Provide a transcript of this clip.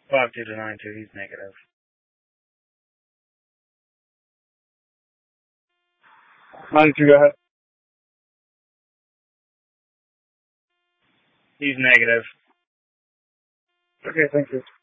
52 to 92, he's negative. Go ahead. He's negative. Okay, thank you.